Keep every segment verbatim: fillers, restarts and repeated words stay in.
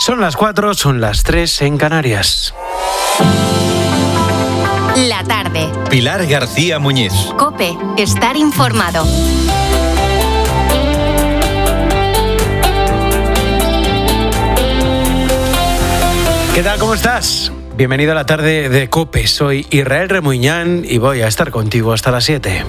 Son las cuatro, son las tres en Canarias. La tarde. Pilar García Muñiz. COPE. Estar informado. ¿Qué tal? ¿Cómo estás? Bienvenido a la tarde de COPE. Soy Israel Remuñán y voy a estar contigo hasta las siete.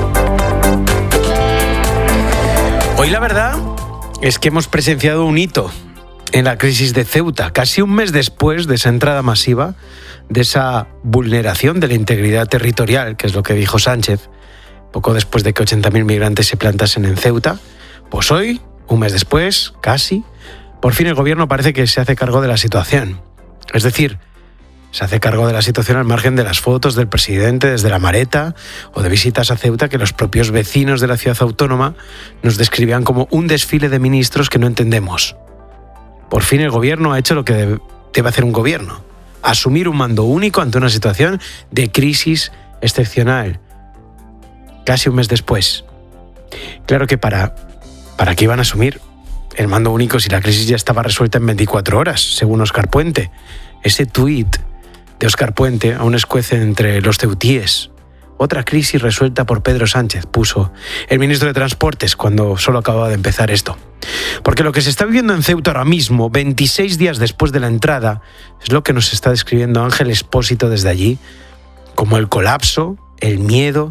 Hoy la verdad es que hemos presenciado un hito en la crisis de Ceuta, casi un mes después de esa entrada masiva, de esa vulneración de la integridad territorial, que es lo que dijo Sánchez, poco después de que ochenta mil migrantes se plantasen en Ceuta. Pues hoy, un mes después, casi, por fin el gobierno parece que se hace cargo de la situación. Es decir, se hace cargo de la situación al margen de las fotos del presidente desde la Mareta o de visitas a Ceuta que los propios vecinos de la ciudad autónoma nos describían como un desfile de ministros que no entendemos. Por fin el gobierno ha hecho lo que debe, debe hacer un gobierno: asumir un mando único ante una situación de crisis excepcional. Casi un mes después. Claro que para, ¿para qué iban a asumir el mando único si la crisis ya estaba resuelta en veinticuatro horas, según Óscar Puente? Ese tuit de Óscar Puente aún escuece entre los ceutíes. Otra crisis resuelta por Pedro Sánchez, puso el ministro de Transportes cuando solo acababa de empezar esto. Porque lo que se está viviendo en Ceuta ahora mismo, veintiséis días después de la entrada, es lo que nos está describiendo Ángel Expósito desde allí, como el colapso, el miedo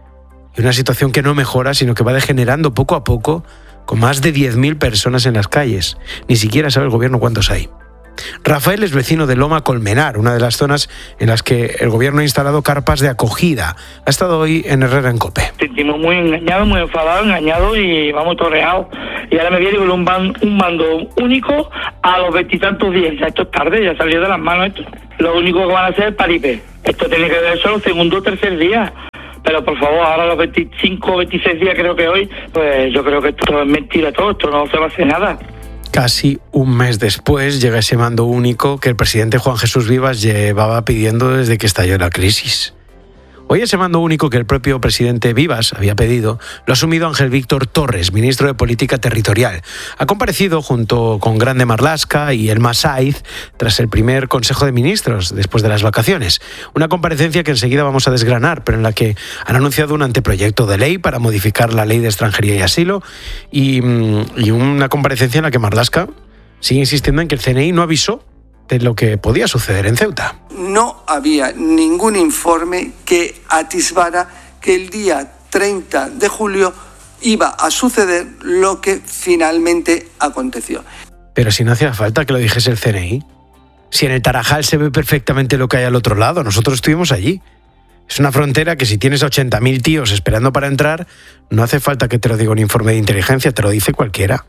y una situación que no mejora, sino que va degenerando poco a poco, con más de diez mil personas en las calles. Ni siquiera sabe el gobierno cuántos hay. Rafael es vecino de Loma Colmenar, una de las zonas en las que el gobierno ha instalado carpas de acogida. Ha estado hoy en Herrera en COPE. Sentimos muy engañados, muy enfadados, engañados y vamos torreados. Y ahora me viene con un, ban, un mando único a los veintitantos días. Ya esto es tarde, ya salió de las manos esto. Lo único que van a hacer es paripé. Esto tiene que ver solo segundo o tercer día. Pero por favor, ahora los veinticinco o veintiséis días creo que hoy, pues yo creo que esto es mentira todo, esto no se va a hacer nada. Casi un mes después llega ese mando único que el presidente Juan Jesús Vivas llevaba pidiendo desde que estalló la crisis. Hoy ese mando único que el propio presidente Vivas había pedido lo ha asumido Ángel Víctor Torres, ministro de Política Territorial. Ha comparecido junto con Grande Marlaska y Elma Saiz tras el primer Consejo de Ministros después de las vacaciones. Una comparecencia que enseguida vamos a desgranar, pero en la que han anunciado un anteproyecto de ley para modificar la ley de extranjería y asilo y, y una comparecencia en la que Marlaska sigue insistiendo en que el C N I no avisó de lo que podía suceder en Ceuta. No había ningún informe que atisbara que el día treinta de julio iba a suceder lo que finalmente aconteció. Pero si no hacía falta que lo dijese el C N I. Si en el Tarajal se ve perfectamente lo que hay al otro lado, nosotros estuvimos allí. Es una frontera que si tienes a ochenta mil tíos esperando para entrar, no hace falta que te lo diga un informe de inteligencia, te lo dice cualquiera.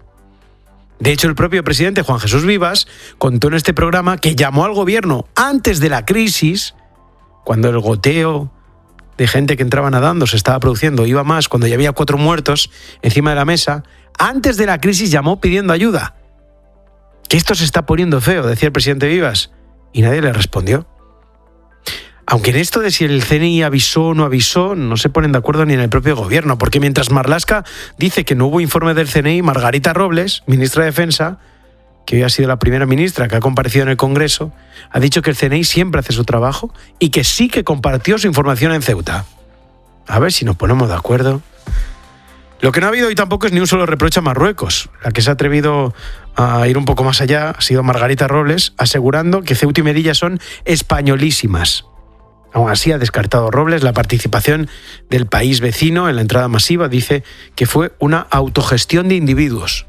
De hecho, el propio presidente Juan Jesús Vivas contó en este programa que llamó al gobierno antes de la crisis, cuando el goteo de gente que entraba nadando se estaba produciendo, iba más, cuando ya había cuatro muertos encima de la mesa. Antes de la crisis llamó pidiendo ayuda. Que esto se está poniendo feo, decía el presidente Vivas, y nadie le respondió. Aunque en esto de si el C N I avisó o no avisó, no se ponen de acuerdo ni en el propio gobierno, porque mientras Marlaska dice que no hubo informe del C N I, Margarita Robles, ministra de Defensa, que hoy ha sido la primera ministra que ha comparecido en el Congreso, ha dicho que el C N I siempre hace su trabajo y que sí que compartió su información en Ceuta. A ver si nos ponemos de acuerdo. Lo que no ha habido hoy tampoco es ni un solo reproche a Marruecos. La que se ha atrevido a ir un poco más allá ha sido Margarita Robles, asegurando que Ceuta y Melilla son españolísimas. Aún así, ha descartado Robles la participación del país vecino en la entrada masiva. Dice que fue una autogestión de individuos.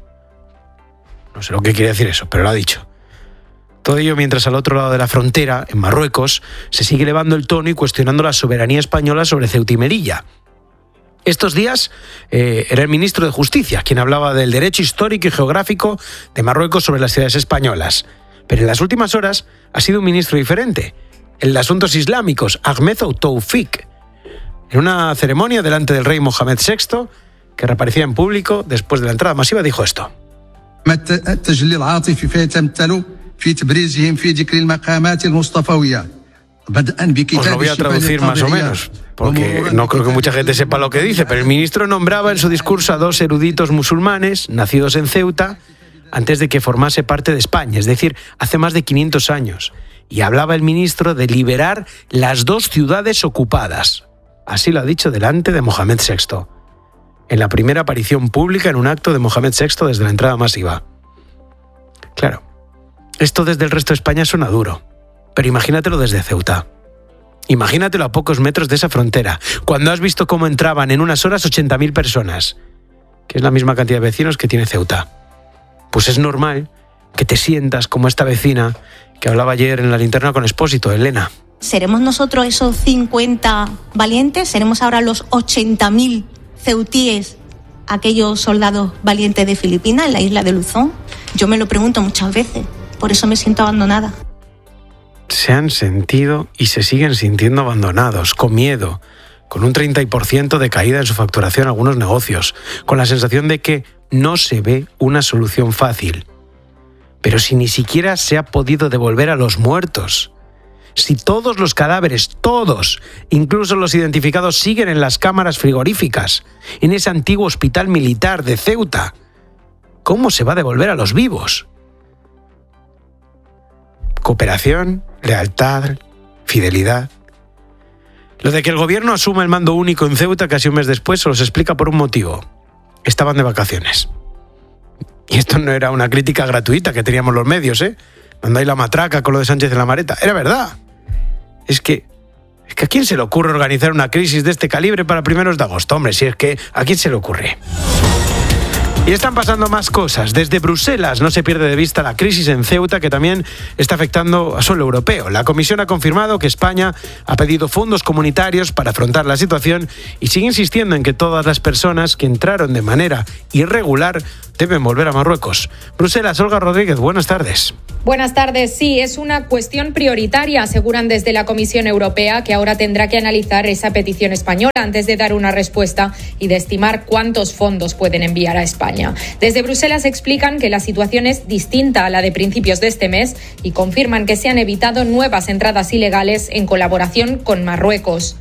No sé lo que quiere decir eso, pero lo ha dicho. Todo ello mientras al otro lado de la frontera, en Marruecos, se sigue elevando el tono y cuestionando la soberanía española sobre Ceuta y Melilla. Estos días eh, era el ministro de Justicia quien hablaba del derecho histórico y geográfico de Marruecos sobre las ciudades españolas. Pero en las últimas horas ha sido un ministro diferente, el de Asuntos Islámicos, Ahmed Toufik, en una ceremonia delante del rey Mohamed sexto, que reaparecía en público después de la entrada masiva, dijo esto. Os lo voy a traducir más o menos, porque no creo que mucha gente sepa lo que dice, pero el ministro nombraba en su discurso a dos eruditos musulmanes, nacidos en Ceuta, antes de que formase parte de España, es decir, hace más de quinientos años. Y hablaba el ministro de liberar las dos ciudades ocupadas. Así lo ha dicho delante de Mohamed sexto, en la primera aparición pública en un acto de Mohamed sexto desde la entrada masiva. Claro, esto desde el resto de España suena duro, pero imagínatelo desde Ceuta. Imagínatelo a pocos metros de esa frontera, cuando has visto cómo entraban en unas horas ochenta mil personas, que es la misma cantidad de vecinos que tiene Ceuta. Pues es normal que te sientas como esta vecina que hablaba ayer en la linterna con Expósito, Elena. ¿Seremos nosotros esos cincuenta valientes? ¿Seremos ahora los ochenta mil ceutíes, aquellos soldados valientes de Filipinas, en la isla de Luzón? Yo me lo pregunto muchas veces, por eso me siento abandonada. Se han sentido y se siguen sintiendo abandonados, con miedo, con un treinta por ciento de caída en su facturación algunos negocios, con la sensación de que no se ve una solución fácil. Pero si ni siquiera se ha podido devolver a los muertos, si todos los cadáveres, todos, incluso los identificados, siguen en las cámaras frigoríficas, en ese antiguo hospital militar de Ceuta, ¿cómo se va a devolver a los vivos? Cooperación, lealtad, fidelidad. Lo de que el gobierno asuma el mando único en Ceuta casi un mes después se los explica por un motivo. Estaban de vacaciones. Y esto no era una crítica gratuita que teníamos los medios, ¿eh? Donde hay la matraca con lo de Sánchez en la Mareta. Era verdad. Es que, es que ¿a quién se le ocurre organizar una crisis de este calibre para primeros de agosto? Hombre, si es que ¿a quién se le ocurre? Y están pasando más cosas. Desde Bruselas no se pierde de vista la crisis en Ceuta, que también está afectando a suelo europeo. La Comisión ha confirmado que España ha pedido fondos comunitarios para afrontar la situación y sigue insistiendo en que todas las personas que entraron de manera irregular deben volver a Marruecos. Bruselas, Olga Rodríguez, buenas tardes. Buenas tardes. Sí, es una cuestión prioritaria, aseguran desde la Comisión Europea, que ahora tendrá que analizar esa petición española antes de dar una respuesta y de estimar cuántos fondos pueden enviar a España. Desde Bruselas explican que la situación es distinta a la de principios de este mes y confirman que se han evitado nuevas entradas ilegales en colaboración con Marruecos.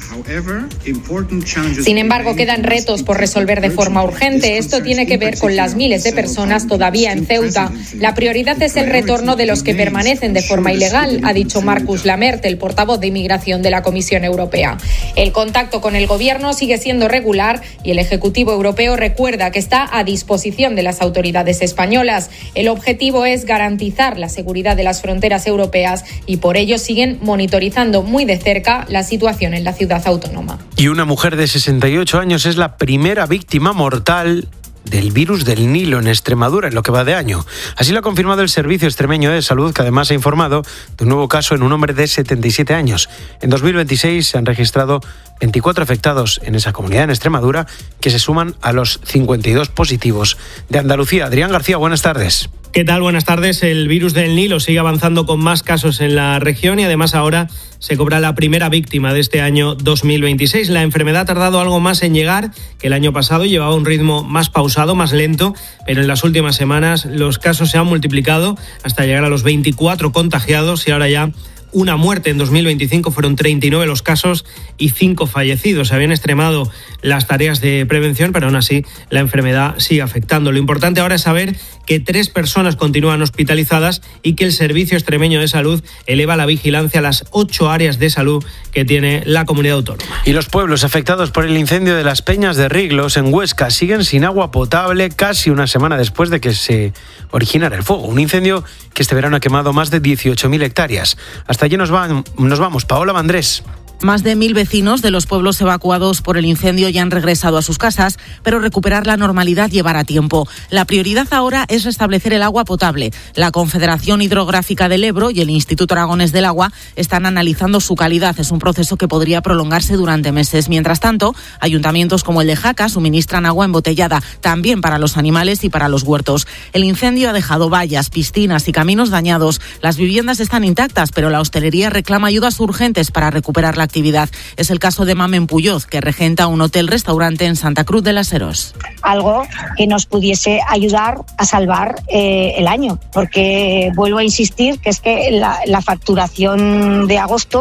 Sin embargo, quedan retos por resolver de forma urgente. Esto tiene que ver con las miles de personas todavía en Ceuta. La prioridad es el retorno de los que permanecen de forma ilegal, ha dicho Marcus Lamert, el portavoz de Inmigración de la Comisión Europea. El contacto con el gobierno sigue siendo regular y el Ejecutivo Europeo recuerda que está a disposición de las autoridades españolas. El objetivo es garantizar la seguridad de las fronteras europeas y por ello siguen monitorizando muy de cerca la situación en la ciudad autónoma. Y una mujer de sesenta y ocho años es la primera víctima mortal del virus del Nilo en Extremadura en lo que va de año. Así lo ha confirmado el Servicio Extremeño de Salud, que además ha informado de un nuevo caso en un hombre de setenta y siete años. En dos mil veintiséis se han registrado veinticuatro afectados en esa comunidad en Extremadura, que se suman a los cincuenta y dos positivos de Andalucía. Adrián García, buenas tardes. ¿Qué tal? Buenas tardes. El virus del Nilo sigue avanzando con más casos en la región y además ahora se cobra la primera víctima de este año dos mil veintiséis. La enfermedad ha tardado algo más en llegar que el año pasado, llevaba un ritmo más pausado, más lento, pero en las últimas semanas los casos se han multiplicado hasta llegar a los veinticuatro contagiados y ahora ya una muerte. En dos mil veinticinco fueron treinta y nueve los casos y cinco fallecidos. Se habían extremado las tareas de prevención, pero aún así la enfermedad sigue afectando. Lo importante ahora es saber que tres personas continúan hospitalizadas y que el Servicio Extremeño de Salud eleva la vigilancia a las ocho áreas de salud que tiene la comunidad autónoma. Y los pueblos afectados por el incendio de las Peñas de Riglos en Huesca siguen sin agua potable casi una semana después de que se originara el fuego. Un incendio que este verano ha quemado más de dieciocho mil hectáreas. Hasta allí nos, van, nos vamos. Paola Vandrés. Más de mil vecinos de los pueblos evacuados por el incendio ya han regresado a sus casas, pero recuperar la normalidad llevará tiempo. La prioridad ahora es restablecer el agua potable. La Confederación Hidrográfica del Ebro y el Instituto Aragonés del Agua están analizando su calidad. Es un proceso que podría prolongarse durante meses. Mientras tanto, ayuntamientos como el de Jaca suministran agua embotellada, también para los animales y para los huertos. El incendio ha dejado vallas, piscinas y caminos dañados. Las viviendas están intactas, pero la hostelería reclama ayudas urgentes para recuperar la actividad. Es el caso de Mamen Puyoz, que regenta un hotel-restaurante en Santa Cruz de las Heros. Algo que nos pudiese ayudar a salvar eh, el año, porque vuelvo a insistir que es que la, la facturación de agosto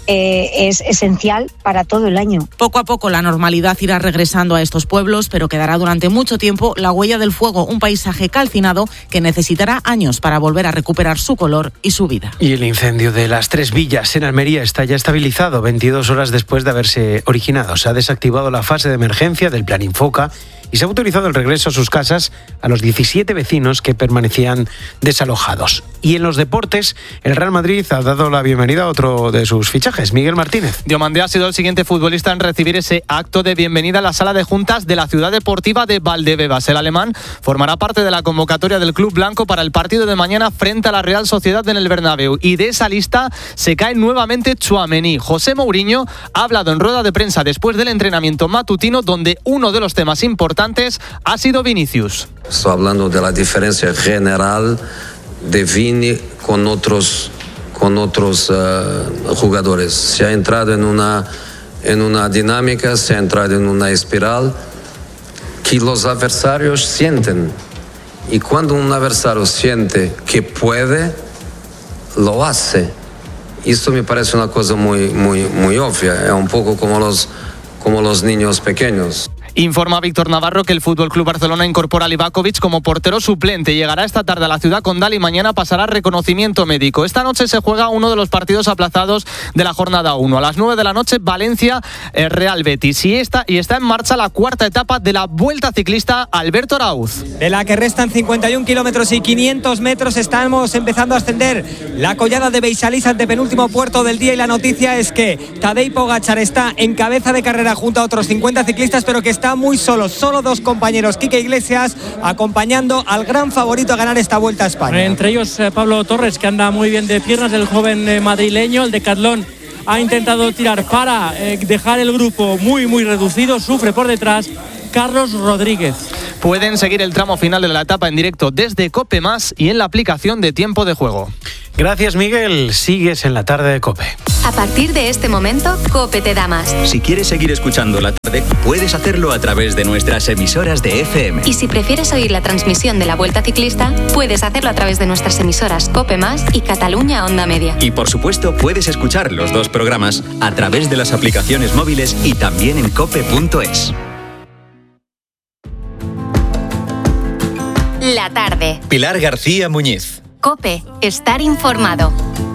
eh, es esencial para todo el año. Poco a poco la normalidad irá regresando a estos pueblos, pero quedará durante mucho tiempo la huella del fuego, un paisaje calcinado que necesitará años para volver a recuperar su color y su vida. Y el incendio de las Tres Villas en Almería está ya estabilizado veintidós horas después de haberse originado. Se ha desactivado la fase de emergencia del Plan Infoca y se ha autorizado el regreso a sus casas a los diecisiete vecinos que permanecían desalojados. Y en los deportes, el Real Madrid ha dado la bienvenida a otro de sus fichajes, Miguel Martínez. Diomandé ha sido el siguiente futbolista en recibir ese acto de bienvenida a la sala de juntas de la Ciudad Deportiva de Valdebebas. El alemán formará parte de la convocatoria del club blanco para el partido de mañana frente a la Real Sociedad en el Bernabéu. Y de esa lista se cae nuevamente Tchouaméni. José Mourinho ha hablado en rueda de prensa después del entrenamiento matutino, donde uno de los temas importantes ha sido Vinicius. Estoy hablando de la diferencia general de Vini con otros, con otros uh, jugadores. Se ha entrado en una, en una dinámica, se ha entrado en una espiral que los adversarios sienten. Y cuando un adversario siente que puede, lo hace. Esto me parece una cosa muy, muy, muy obvia. Es un poco como los, como los niños pequeños. Informa Víctor Navarro que el F C Barcelona incorpora a Livakovic como portero suplente. Llegará esta tarde a la Ciudad Condal y mañana pasará reconocimiento médico. Esta noche se juega uno de los partidos aplazados de la jornada uno. A las nueve de la noche, Valencia, eh, Real Betis. Y, esta, y está en marcha la cuarta etapa de la Vuelta Ciclista Alberto Arauz. De la que restan cincuenta y un kilómetros y quinientos metros, estamos empezando a ascender la collada de Beixalís, ante penúltimo puerto del día, y la noticia es que Tadej Pogačar está en cabeza de carrera junto a otros cincuenta ciclistas, pero que está muy solo, solo dos compañeros, Quique Iglesias acompañando al gran favorito a ganar esta Vuelta a España. Entre ellos eh, Pablo Torres, que anda muy bien de piernas, del joven eh, madrileño. El decatlón ha intentado tirar para eh, dejar el grupo muy muy reducido, sufre por detrás Carlos Rodríguez. Pueden seguir el tramo final de la etapa en directo desde COPE Más y en la aplicación de Tiempo de Juego. Gracias, Miguel. Sigues en la tarde de COPE. A partir de este momento, COPE te da más. Si quieres seguir escuchando la tarde, puedes hacerlo a través de nuestras emisoras de F M. Y si prefieres oír la transmisión de la Vuelta Ciclista, puedes hacerlo a través de nuestras emisoras COPE Más y Cataluña Onda Media. Y por supuesto, puedes escuchar los dos programas a través de las aplicaciones móviles y también en cope punto es. La tarde. Pilar García Muñiz. COPE, estar informado.